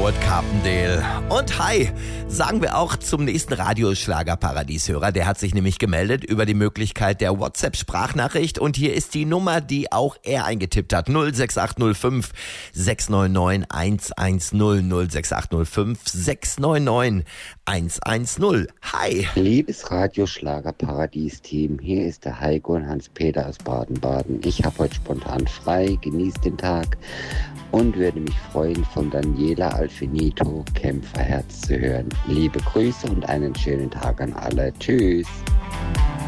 Howard Carpendale. Und hi, sagen wir auch zum nächsten Radioschlager-Paradieshörer. Der hat sich nämlich gemeldet über die Möglichkeit der WhatsApp-Sprachnachricht. Und hier ist die Nummer, die auch er eingetippt hat. 06805 699 110 06805 699 110. Hi. Liebes Radioschlager-Paradies-Team, hier ist der Heiko und Hans-Peter aus Baden-Baden. Ich habe heute spontan frei, genießt den Tag und würde mich freuen, von Daniela Alfinito Kämpferherz zu hören. Liebe Grüße und einen schönen Tag an alle. Tschüss.